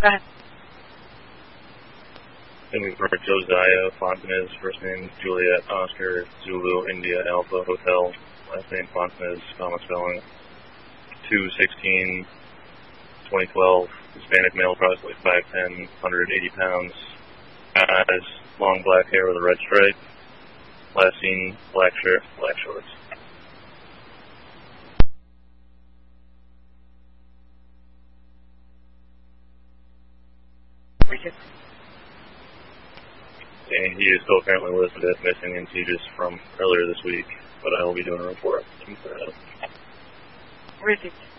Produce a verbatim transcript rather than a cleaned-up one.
ahead. Looking for Josiah Fontanez, first name Juliet Oscar Zulu India Alpha Hotel, last name Fontanez, common spelling, two sixteen twenty twelve, Hispanic male, approximately five ten, one hundred eighty pounds, eyes, long black hair with a red stripe, last seen black shirt, black shorts. And he is still currently listed as missing in Tejas from earlier this week, but I will be doing a report. Where is he?